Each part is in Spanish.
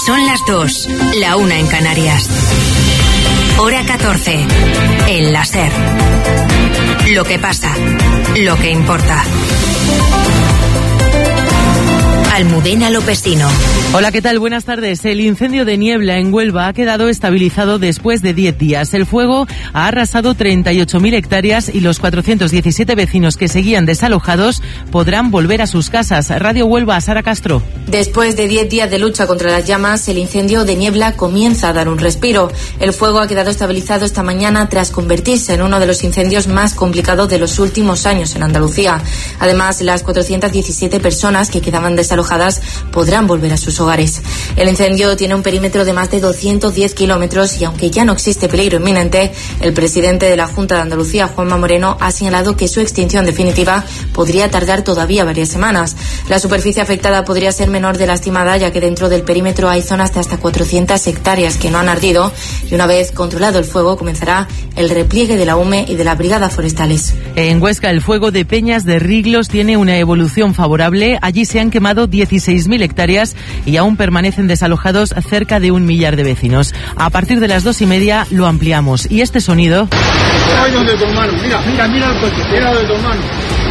Son las 2, la 1 en Canarias. Hora 14, en la SER. Lo que pasa, lo que importa. Almudena Lopesino. Hola, ¿qué tal? Buenas tardes. El incendio de Niebla en Huelva ha quedado estabilizado después de 10 días. El fuego ha arrasado 38.000 hectáreas y los 417 vecinos que seguían desalojados podrán volver a sus casas. Radio Huelva, Sara Castro. Después de 10 días de lucha contra las llamas, el incendio de Niebla comienza a dar un respiro. El fuego ha quedado estabilizado esta mañana tras convertirse en uno de los incendios más complicados de los últimos años en Andalucía. Además, las 417 personas que quedaban desalojadas podrán volver a sus hogares. El incendio tiene un perímetro de más de 210 kilómetros y aunque ya no existe peligro inminente, el presidente de la Junta de Andalucía, Juanma Moreno, ha señalado que su extinción definitiva podría tardar todavía varias semanas. La superficie afectada podría ser menor de la estimada, ya que dentro del perímetro hay zonas de hasta 400 hectáreas que no han ardido y una vez controlado el fuego comenzará el repliegue de la UME y de las brigadas forestales. En Huesca, el fuego de Peñas de Riglos tiene una evolución favorable. Allí se han quemado 16.000 hectáreas y aún permanecen desalojados cerca de 1 millar de vecinos. A partir de las 2:30 lo ampliamos. Y este sonido... Ay, donde tu hermano. Mira el coche. Mira donde tu hermano.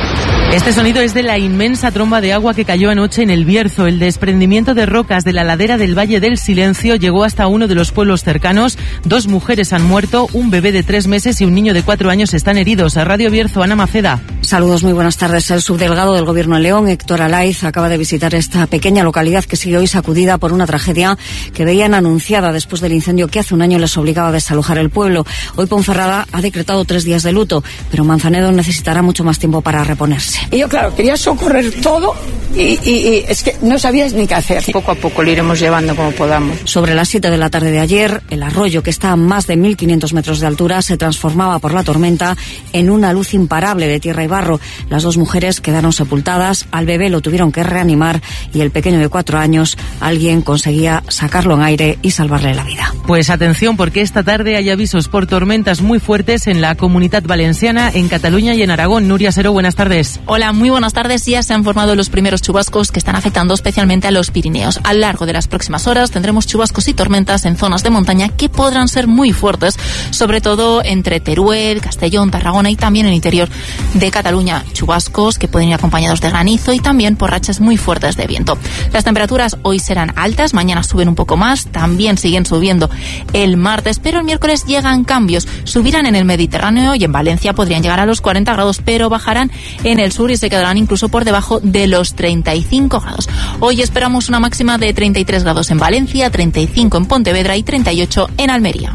Este sonido es de la inmensa tromba de agua que cayó anoche en El Bierzo. El desprendimiento de rocas de la ladera del Valle del Silencio llegó hasta uno de los pueblos cercanos. 2 mujeres han muerto, un bebé de 3 meses y un niño de 4 años están heridos. A Radio Bierzo, Ana Maceda. Saludos, muy buenas tardes. El subdelegado del Gobierno de León, Héctor Alaiz, acaba de visitar esta pequeña localidad que sigue hoy sacudida por una tragedia que veían anunciada después del incendio que hace un año les obligaba a desalojar el pueblo. Hoy Ponferrada ha decretado 3 días de luto, pero Manzanedo necesitará mucho más tiempo para reponerse. Y yo, claro, quería socorrer todo y es que no sabías ni qué hacer. Poco a poco lo iremos llevando como podamos. Sobre las 7 de la tarde de ayer, el arroyo, que está a más de 1.500 metros de altura, se transformaba por la tormenta en una luz imparable de tierra y barro. Las 2 mujeres quedaron sepultadas, al bebé lo tuvieron que reanimar y el pequeño de 4 años, alguien conseguía sacarlo en aire y salvarle la vida. Pues atención, porque esta tarde hay avisos por tormentas muy fuertes en la Comunitat Valenciana, en Cataluña y en Aragón. Nuria Seró, buenas tardes. Hola, muy buenas tardes. Ya se han formado los primeros chubascos que están afectando especialmente a los Pirineos. A lo largo de las próximas horas tendremos chubascos y tormentas en zonas de montaña que podrán ser muy fuertes, sobre todo entre Teruel, Castellón, Tarragona y también en el interior de Cataluña. Chubascos que pueden ir acompañados de granizo y también por rachas muy fuertes de viento. Las temperaturas hoy serán altas, mañana suben un poco más, también siguen subiendo el martes, pero el miércoles llegan cambios. Subirán en el Mediterráneo y en Valencia podrían llegar a los 40 grados, pero bajarán en el sur y se quedarán incluso por debajo de los 35 grados. Hoy esperamos una máxima de 33 grados en Valencia, 35 en Pontevedra y 38 en Almería.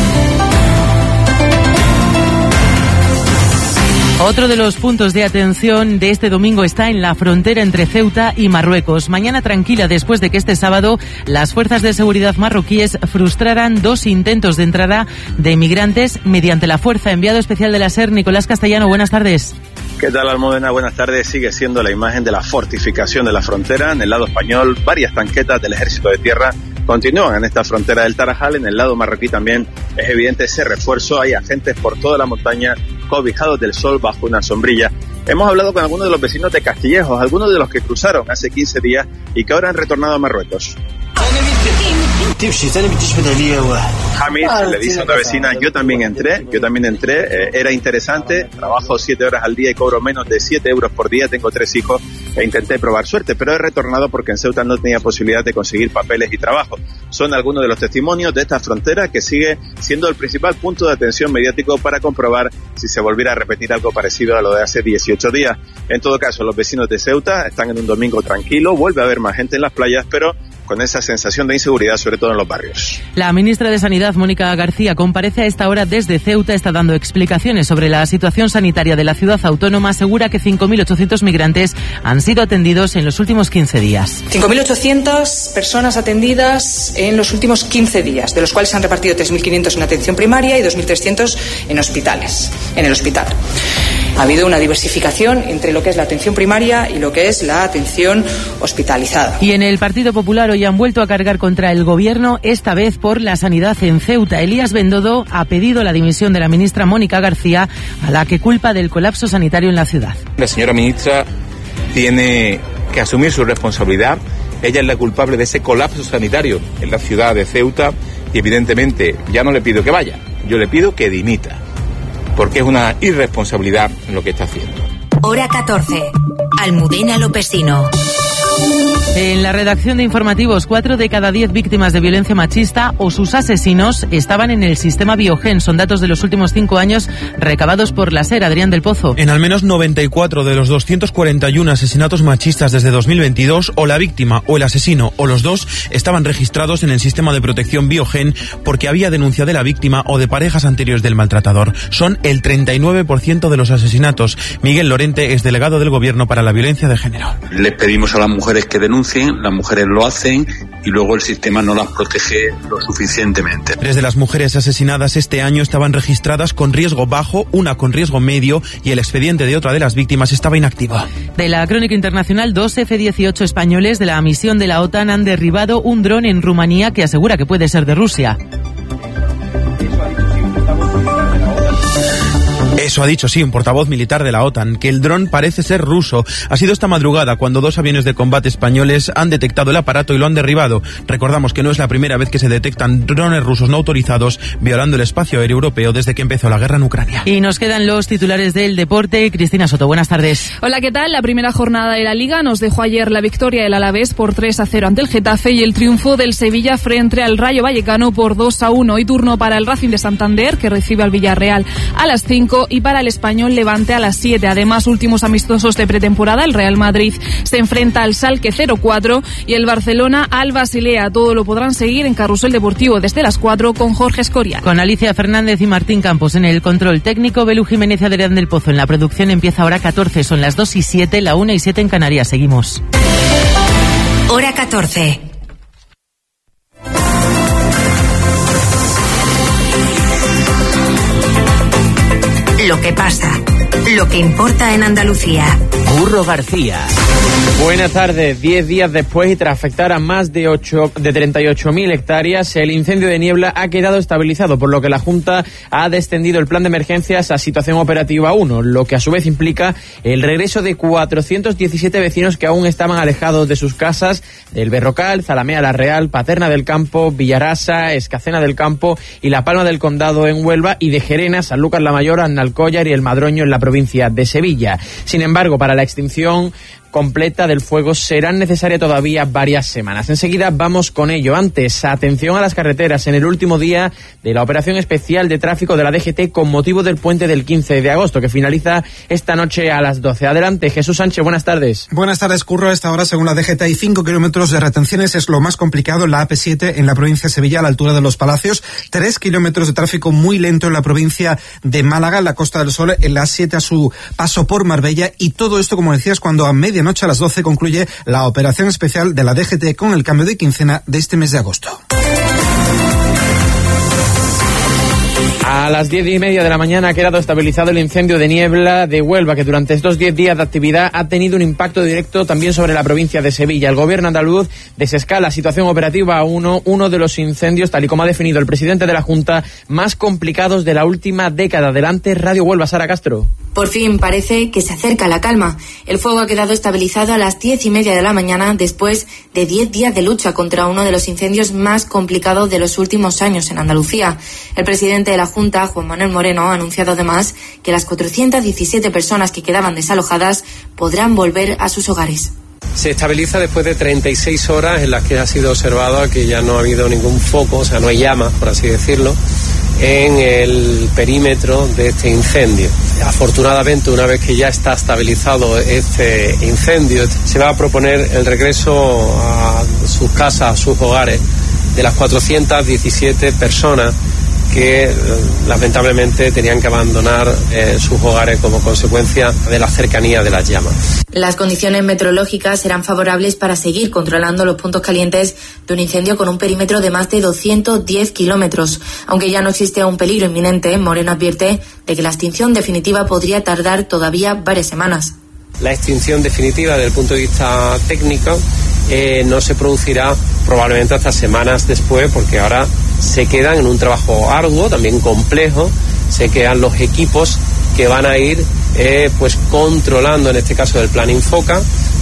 Otro de los puntos de atención de este domingo está en la frontera entre Ceuta y Marruecos. Mañana tranquila después de que este sábado las fuerzas de seguridad marroquíes frustraran 2 intentos de entrada de migrantes mediante la fuerza. Enviado especial de la SER, Nicolás Castellano, buenas tardes. ¿Qué tal, Almudena? Buenas tardes. Sigue siendo la imagen de la fortificación de la frontera. En el lado español, varias tanquetas del Ejército de Tierra continúan en esta frontera del Tarajal. En el lado marroquí también es evidente ese refuerzo. Hay agentes por toda la montaña cobijados del sol bajo una sombrilla. Hemos hablado con algunos de los vecinos de Castillejos, algunos de los que cruzaron hace 15 días y que ahora han retornado a Marruecos. Hamid le dice a otra vecina, yo también entré, era interesante, trabajo 7 horas al día y cobro menos de 7 euros por día, tengo 3 hijos e intenté probar suerte, pero he retornado porque en Ceuta no tenía posibilidad de conseguir papeles y trabajo. Son algunos de los testimonios de esta frontera que sigue siendo el principal punto de atención mediático para comprobar si se volviera a repetir algo parecido a lo de hace 18 días. En todo caso, los vecinos de Ceuta están en un domingo tranquilo, vuelve a haber más gente en las playas, pero con esa sensación de inseguridad, sobre todo en los barrios. La ministra de Sanidad, Mónica García, comparece a esta hora desde Ceuta, está dando explicaciones sobre la situación sanitaria de la ciudad autónoma, asegura que 5.800 migrantes han sido atendidos en los últimos 15 días. 5.800 personas atendidas en los últimos 15 días, de los cuales se han repartido 3.500 en atención primaria y 2.300 en hospitales, en el hospital. Ha habido una diversificación entre lo que es la atención primaria y lo que es la atención hospitalizada. Y en el Partido Popular hoy han vuelto a cargar contra el Gobierno, esta vez por la sanidad en Ceuta. Elías Bendodo ha pedido la dimisión de la ministra Mónica García, a la que culpa del colapso sanitario en la ciudad. La señora ministra tiene que asumir su responsabilidad Ella es la culpable de ese colapso sanitario en la ciudad de Ceuta y evidentemente ya no le pido que vaya, yo le pido que dimita, porque es una irresponsabilidad lo que está haciendo. Hora 14. Almudena Lopesino. En la redacción de informativos, 4 de cada 10 víctimas de violencia machista o sus asesinos estaban en el sistema Biogen. Son datos de los últimos 5 años recabados por la SER. Adrián del Pozo. En al menos 94 de los 241 asesinatos machistas desde 2022, o la víctima o el asesino o los dos estaban registrados en el sistema de protección Biogen porque había denuncia de la víctima o de parejas anteriores del maltratador. Son el 39% de los asesinatos. Miguel Lorente es delegado del Gobierno para la violencia de género. Les pedimos a las mujeres que denuncien, las mujeres lo hacen y luego el sistema no las protege lo suficientemente. 3 de las mujeres asesinadas este año estaban registradas con riesgo bajo, una con riesgo medio y el expediente de otra de las víctimas estaba inactivo. De la crónica internacional, 2 F-18 españoles de la misión de la OTAN han derribado un dron en Rumanía que asegura que puede ser de Rusia. Eso ha dicho, sí, un portavoz militar de la OTAN, que el dron parece ser ruso. Ha sido esta madrugada cuando 2 aviones de combate españoles han detectado el aparato y lo han derribado. Recordamos que no es la primera vez que se detectan drones rusos no autorizados violando el espacio aéreo europeo desde que empezó la guerra en Ucrania. Y nos quedan los titulares del deporte. Cristina Soto, buenas tardes. Hola, ¿qué tal? La primera jornada de la Liga nos dejó ayer la victoria del Alavés por 3-0 ante el Getafe y el triunfo del Sevilla frente al Rayo Vallecano por 2-1. Hoy turno para el Racing de Santander, que recibe al Villarreal a las 5, y para el Español Levante a las 7. Además, últimos amistosos de pretemporada, el Real Madrid se enfrenta al Schalke 0-4 y el Barcelona al Basilea. Todo lo podrán seguir en Carrusel Deportivo desde las 4 con Jorge Escorial. Con Alicia Fernández y Martín Campos en el control técnico, Belu Jiménez y Adrián del Pozo en la producción. Empieza Hora 14, son las 2:07, la 1:07 en Canarias. Seguimos. Hora 14. Lo que pasa, lo que importa en Andalucía. Curro García. Buenas tardes. 10 días después y tras afectar a más de 38.000 hectáreas, el incendio de Niebla ha quedado estabilizado, por lo que la Junta ha descendido el plan de emergencias a situación operativa 1, lo que a su vez implica el regreso de 417 vecinos que aún estaban alejados de sus casas, del Berrocal, Zalamea la Real, Paterna del Campo, Villarasa, Escacena del Campo y La Palma del Condado en Huelva, y de Gerena, Sanlúcar la Mayor, Annalcollar y El Madroño en la provincia de Sevilla. Sin embargo, para la extinción completa del fuego serán necesarias todavía varias semanas. Enseguida vamos con ello. Antes, atención a las carreteras en el último día de la operación especial de tráfico de la DGT con motivo del puente del 15 de agosto, que finaliza esta noche a las 12. Adelante, Jesús Sánchez, buenas tardes. Buenas tardes, Curro. A esta hora, según la DGT, hay 5 kilómetros de retenciones. Es lo más complicado en la AP7 en la provincia de Sevilla, a la altura de Los Palacios. 3 kilómetros de tráfico muy lento en la provincia de Málaga, en la Costa del Sol, en la A7 a su paso por Marbella. Y todo esto, como decías, cuando a medianoche a las 12 concluye la operación especial de la DGT con el cambio de quincena de este mes de agosto. A las 10:30 de la mañana ha quedado estabilizado el incendio de Niebla de Huelva, que durante estos 10 días de actividad ha tenido un impacto directo también sobre la provincia de Sevilla. El gobierno andaluz desescala situación operativa 1, uno de los incendios, tal y como ha definido el presidente de la Junta, más complicados de la última década. Adelante, Radio Huelva, Sara Castro. Por fin parece que se acerca la calma. El fuego ha quedado estabilizado a las 10:30 de la mañana después de 10 días de lucha contra uno de los incendios más complicados de los últimos años en Andalucía. El presidente de la Junta, Juan Manuel Moreno, ha anunciado además que las 417 personas que quedaban desalojadas podrán volver a sus hogares. Se estabiliza después de 36 horas en las que ha sido observado que ya no ha habido ningún foco, o sea, no hay llamas, por así decirlo, en el perímetro de este incendio. Afortunadamente, una vez que ya está estabilizado este incendio, se va a proponer el regreso a sus casas, a sus hogares, de las 417 personas que lamentablemente tenían que abandonar sus hogares como consecuencia de la cercanía de las llamas. Las condiciones meteorológicas serán favorables para seguir controlando los puntos calientes de un incendio con un perímetro de más de 210 kilómetros. Aunque ya no existe un peligro inminente, Moreno advierte de que la extinción definitiva podría tardar todavía varias semanas. La extinción definitiva desde el punto de vista técnico no se producirá probablemente hasta semanas después, porque ahora se quedan en un trabajo arduo, también complejo, se quedan los equipos que van a ir pues controlando, en este caso del plan Infoca,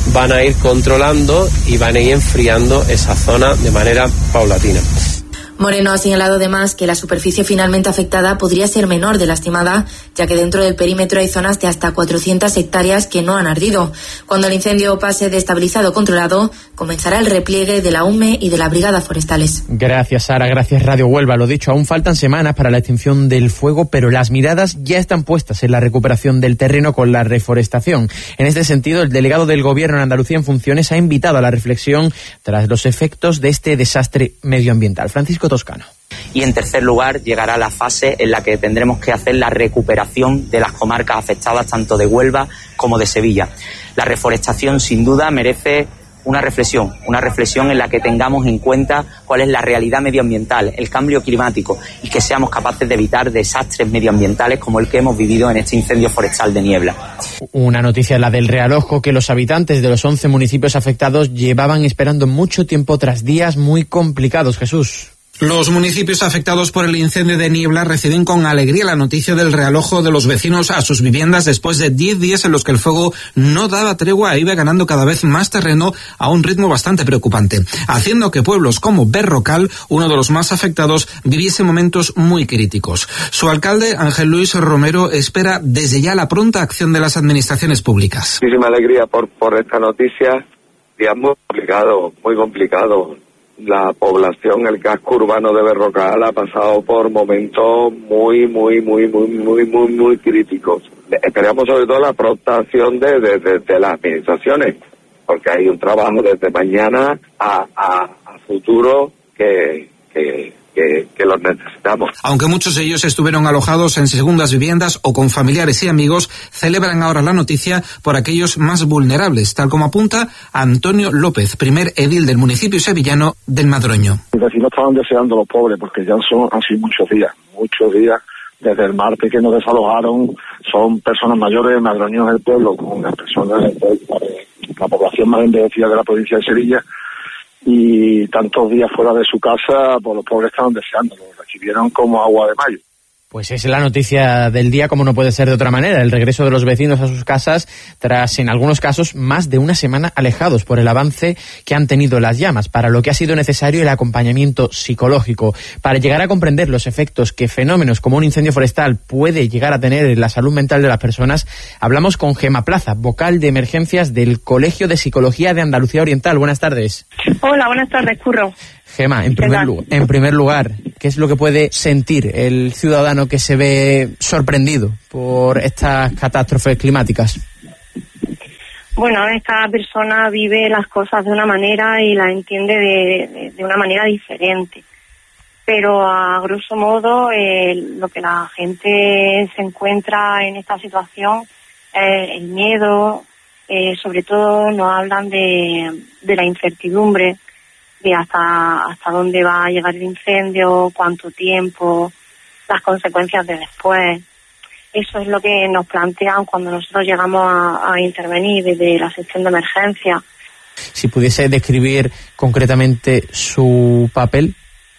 van a ir controlando y van a ir enfriando esa zona de manera paulatina. Moreno ha señalado además que la superficie finalmente afectada podría ser menor de la estimada, ya que dentro del perímetro hay zonas de hasta 400 hectáreas que no han ardido. Cuando el incendio pase de estabilizado a controlado, comenzará el repliegue de la UME y de la Brigada Forestales. Gracias, Sara. Gracias, Radio Huelva. Lo dicho, aún faltan semanas para la extinción del fuego, pero las miradas ya están puestas en la recuperación del terreno con la reforestación. En este sentido, el delegado del Gobierno en Andalucía en funciones ha invitado a la reflexión tras los efectos de este desastre medioambiental. Francisco Toscano. Y en tercer lugar llegará la fase en la que tendremos que hacer la recuperación de las comarcas afectadas tanto de Huelva como de Sevilla. La reforestación sin duda merece una reflexión en la que tengamos en cuenta cuál es la realidad medioambiental, el cambio climático y que seamos capaces de evitar desastres medioambientales como el que hemos vivido en este incendio forestal de Niebla. Una noticia, la del Realojo, que los habitantes de los 11 municipios afectados llevaban esperando mucho tiempo tras días muy complicados. Jesús. Los municipios afectados por el incendio de Niebla reciben con alegría la noticia del realojo de los vecinos a sus viviendas después de 10 días en los que el fuego no daba tregua e iba ganando cada vez más terreno a un ritmo bastante preocupante, haciendo que pueblos como Berrocal, uno de los más afectados, viviese momentos muy críticos. Su alcalde, Ángel Luis Romero, espera desde ya la pronta acción de las administraciones públicas. Muchísima alegría por esta noticia. Día muy complicado. La población, el casco urbano de Berrocal ha pasado por momentos muy críticos. Esperamos sobre todo la pronta acción de las administraciones, porque hay un trabajo desde mañana a futuro que los necesitamos. Aunque muchos de ellos estuvieron alojados en segundas viviendas o con familiares y amigos, celebran ahora la noticia por aquellos más vulnerables, tal como apunta Antonio López, primer edil del municipio sevillano del Madroño. Los vecinos estaban deseando los pobres, porque ya han sido muchos días, desde el martes que nos desalojaron. Son personas mayores de Madroño del pueblo, con las personas, la población más envejecida de la provincia de Sevilla, y tantos días fuera de su casa, pues los pobres estaban deseando, lo recibieron como agua de mayo. Pues es la noticia del día, como no puede ser de otra manera, el regreso de los vecinos a sus casas tras, en algunos casos, más de una semana alejados por el avance que han tenido las llamas, para lo que ha sido necesario el acompañamiento psicológico, para llegar a comprender los efectos que fenómenos como un incendio forestal puede llegar a tener en la salud mental de las personas. Hablamos con Gema Plaza, vocal de emergencias del Colegio de Psicología de Andalucía Oriental. Buenas tardes. Hola, buenas tardes, Curro. Gema, en primer lugar, ¿qué es lo que puede sentir el ciudadano que se ve sorprendido por estas catástrofes climáticas? Bueno, esta persona vive las cosas de una manera y las entiende de una manera diferente. Pero a grosso modo, lo que la gente se encuentra en esta situación es el miedo. Sobre todo nos hablan de la incertidumbre, de hasta dónde va a llegar el incendio, cuánto tiempo, las consecuencias de después. Eso es lo que nos plantean cuando nosotros llegamos a intervenir desde la sección de emergencia. Si pudiese describir concretamente su papel.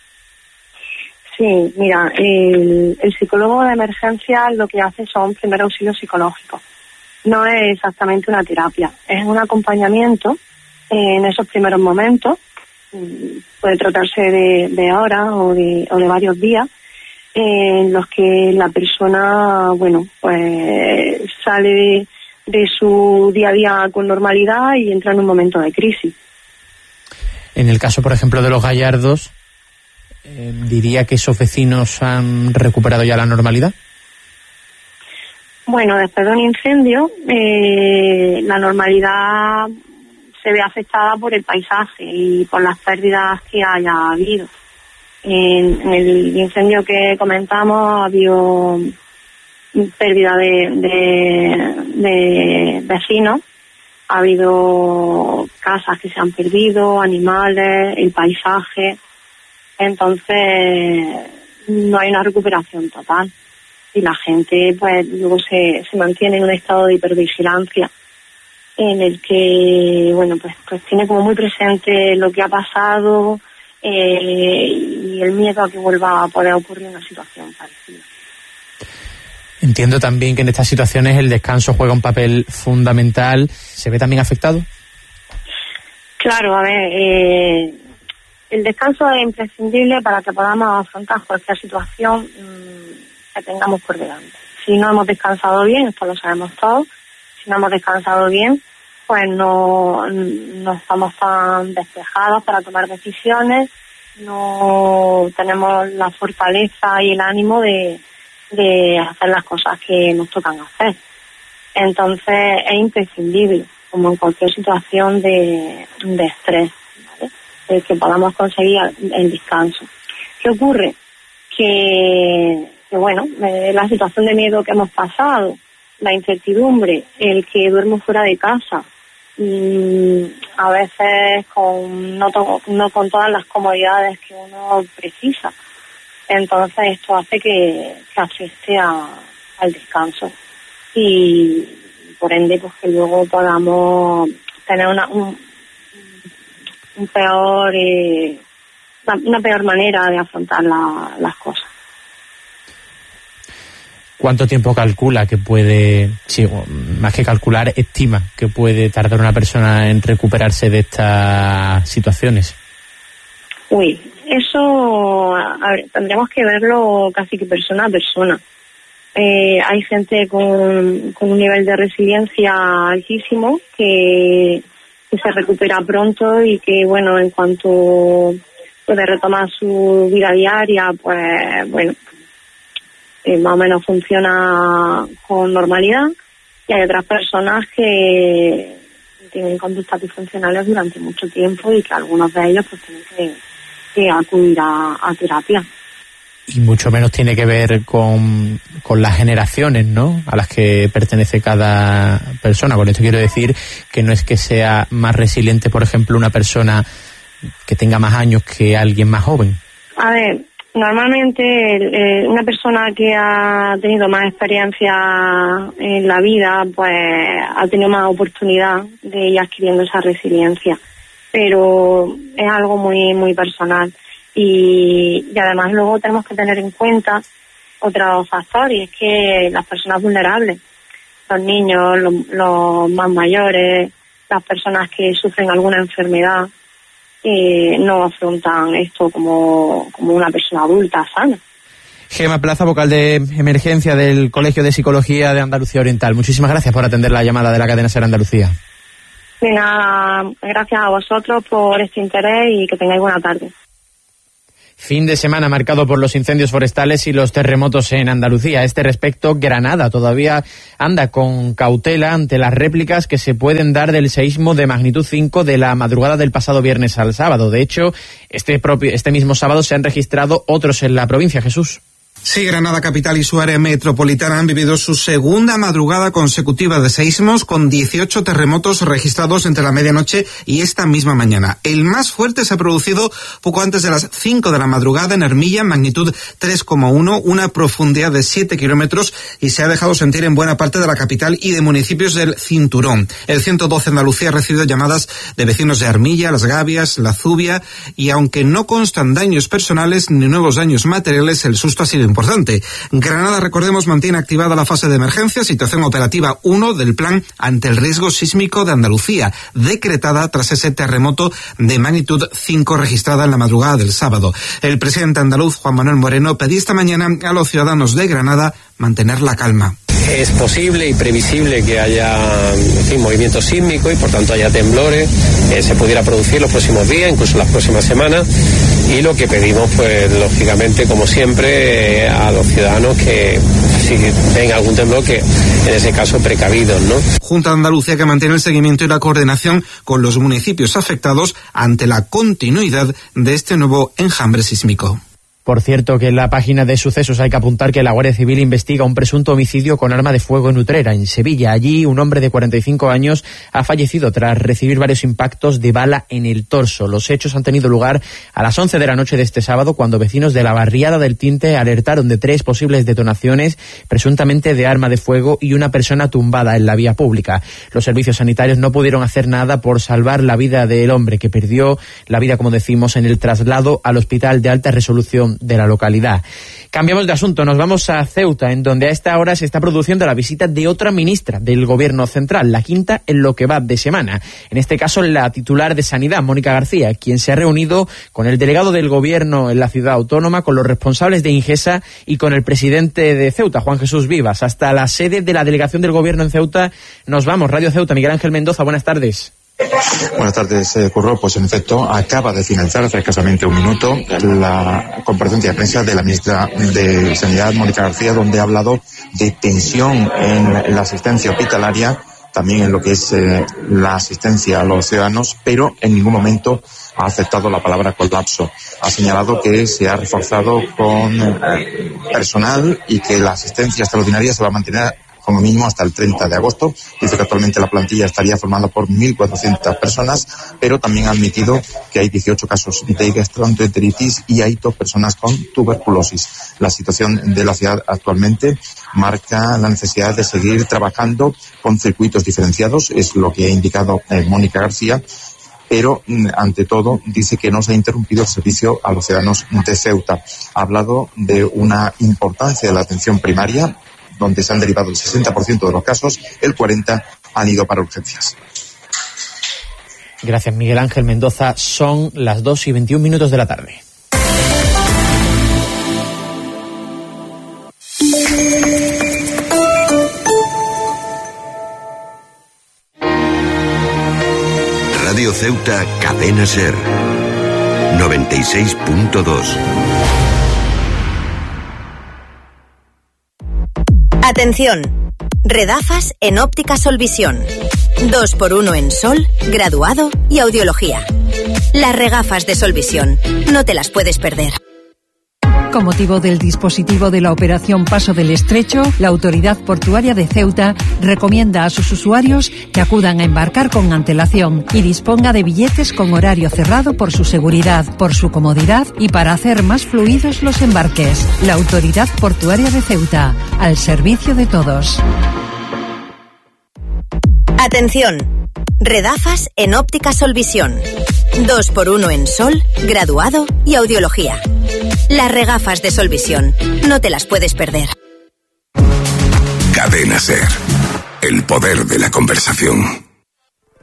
Sí, mira, el psicólogo de emergencia lo que hace son primer auxilios psicológicos. No es exactamente una terapia, es un acompañamiento en esos primeros momentos. Puede tratarse de horas o de varios días, en los que la persona, bueno, pues sale de su día a día con normalidad y entra en un momento de crisis. En el caso, por ejemplo, de los Gallardos, diría que esos vecinos han recuperado ya la normalidad. Bueno, después de un incendio, la normalidad se ve afectada por el paisaje y por las pérdidas que haya habido. En el incendio que comentamos ha habido pérdida de vecinos, ha habido casas que se han perdido, animales, el paisaje. Entonces no hay una recuperación total y la gente pues luego se mantiene en un estado de hipervigilancia, en el que, bueno, pues tiene como muy presente lo que ha pasado y el miedo a que vuelva a poder ocurrir una situación parecida. Entiendo también que en estas situaciones el descanso juega un papel fundamental. ¿Se ve también afectado? Claro, a ver, el descanso es imprescindible para que podamos afrontar cualquier situación que tengamos por delante. Si no hemos descansado bien, esto lo sabemos todos, si no hemos descansado bien, pues no estamos tan despejados para tomar decisiones, no tenemos la fortaleza y el ánimo de hacer las cosas que nos tocan hacer. Entonces es imprescindible, como en cualquier situación de estrés, ¿vale? El que podamos conseguir el descanso. ¿Qué ocurre? Que bueno, la situación de miedo que hemos pasado, la incertidumbre, el que duermo fuera de casa, a veces no con todas las comodidades que uno precisa. Entonces esto hace que afecte al descanso y por ende pues que luego podamos tener una peor manera de afrontar las cosas. ¿Cuánto tiempo calcula que puede, más que calcular, estima que puede tardar una persona en recuperarse de estas situaciones? Eso tendríamos que verlo casi que persona a persona. Hay gente con un nivel de resiliencia altísimo que se recupera pronto y que, bueno, en cuanto puede retomar su vida diaria, pues, bueno, más o menos funciona con normalidad, y hay otras personas que tienen conductas disfuncionales durante mucho tiempo y que algunos de ellos pues tienen que acudir a terapia. Y mucho menos tiene que ver con las generaciones, ¿no?, a las que pertenece cada persona. Con esto quiero decir que no es que sea más resiliente, por ejemplo, una persona que tenga más años que alguien más joven. A ver, normalmente una persona que ha tenido más experiencia en la vida, pues ha tenido más oportunidad de ir adquiriendo esa resiliencia, pero es algo muy muy personal y además luego tenemos que tener en cuenta otros factores, que las personas vulnerables, los niños, los más mayores, las personas que sufren alguna enfermedad, no afrontan esto como una persona adulta sana. Gema Plaza, vocal de emergencia del Colegio de Psicología de Andalucía Oriental. Muchísimas gracias por atender la llamada de la cadena SER Andalucía. De nada, gracias a vosotros por este interés y que tengáis buena tarde. Fin de semana marcado por los incendios forestales y los terremotos en Andalucía. A este respecto, Granada todavía anda con cautela ante las réplicas que se pueden dar del seísmo de magnitud 5 de la madrugada del pasado viernes al sábado. De hecho, este mismo sábado se han registrado otros en la provincia. Jesús. Sí, Granada capital y su área metropolitana han vivido su segunda madrugada consecutiva de seísmos, con 18 terremotos registrados entre la medianoche y esta misma mañana. El más fuerte se ha producido poco antes de las 5 de la madrugada en Armilla, magnitud 3,1, una profundidad de 7 kilómetros, y se ha dejado sentir en buena parte de la capital y de municipios del cinturón. El 112 Andalucía ha recibido llamadas de vecinos de Armilla, Las Gavias, La Zubia, y aunque no constan daños personales ni nuevos daños materiales, el susto ha sido importante. Granada, recordemos, mantiene activada la fase de emergencia, situación operativa 1 del plan ante el riesgo sísmico de Andalucía, decretada tras ese terremoto de magnitud 5 registrada en la madrugada del sábado. El presidente andaluz, Juan Manuel Moreno, pedía esta mañana a los ciudadanos de Granada mantener la calma. Es posible y previsible que haya movimiento sísmico y por tanto haya temblores, se pudiera producir los próximos días, incluso las próximas semanas, y lo que pedimos, pues lógicamente, como siempre, a los ciudadanos que si ven algún temblor, que en ese caso precavidos, ¿no? Junta de Andalucía que mantiene el seguimiento y la coordinación con los municipios afectados ante la continuidad de este nuevo enjambre sísmico. Por cierto, que en la página de sucesos hay que apuntar que la Guardia Civil investiga un presunto homicidio con arma de fuego en Utrera, en Sevilla. Allí, un hombre de 45 años ha fallecido tras recibir varios impactos de bala en el torso. Los hechos han tenido lugar a las 11 de la noche de este sábado, cuando vecinos de la barriada del Tinte alertaron de 3 posibles detonaciones, presuntamente de arma de fuego, y una persona tumbada en la vía pública. Los servicios sanitarios no pudieron hacer nada por salvar la vida del hombre, que perdió la vida, como decimos, en el traslado al hospital de alta resolución Diputación de la localidad. Cambiamos de asunto, nos vamos a Ceuta, en donde a esta hora se está produciendo la visita de otra ministra del Gobierno central, la quinta en lo que va de semana. En este caso, la titular de Sanidad, Mónica García, quien se ha reunido con el delegado del Gobierno en la ciudad autónoma, con los responsables de Ingesa y con el presidente de Ceuta, Juan Jesús Vivas. Hasta la sede de la delegación del Gobierno en Ceuta nos vamos. Radio Ceuta, Miguel Ángel Mendoza, buenas tardes. Buenas tardes, Curro. Pues en efecto, acaba de finalizar hace escasamente un minuto la comparecencia de prensa de la ministra de Sanidad, Mónica García, donde ha hablado de tensión en la asistencia hospitalaria, también en lo que es la asistencia a los ciudadanos, pero en ningún momento ha aceptado la palabra colapso. Ha señalado que se ha reforzado con personal y que la asistencia extraordinaria se va a mantener como mínimo hasta el 30 de agosto. Dice que actualmente la plantilla estaría formada por 1.400 personas, pero también ha admitido que hay 18 casos de gastroenteritis y hay 2 personas con tuberculosis. La situación de la ciudad actualmente marca la necesidad de seguir trabajando con circuitos diferenciados, es lo que ha indicado Mónica García, pero ante todo dice que no se ha interrumpido el servicio a los ciudadanos de Ceuta. Ha hablado de una importancia de la atención primaria, donde se han derivado el 60% de los casos, el 40% han ido para urgencias. Gracias, Miguel Ángel Mendoza. Son las 2:21 de la tarde. Radio Ceuta, Cadena SER, 96.2. Atención, redafas en óptica Solvisión. 2x1 en sol, graduado y audiología. Las regafas de Solvisión, no te las puedes perder. Con motivo del dispositivo de la Operación Paso del Estrecho, la Autoridad Portuaria de Ceuta recomienda a sus usuarios que acudan a embarcar con antelación y disponga de billetes con horario cerrado por su seguridad, por su comodidad y para hacer más fluidos los embarques. La Autoridad Portuaria de Ceuta, al servicio de todos. Atención, redafas en óptica Solvisión. 2x1 en sol, graduado y audiología. Las regafas de Solvisión, no te las puedes perder. Cadena SER, el poder de la conversación.